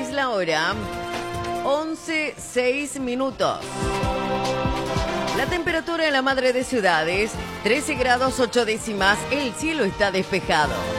Es la hora 11:06. La temperatura en la madre de ciudades, 13 grados 8 décimas. El cielo está despejado.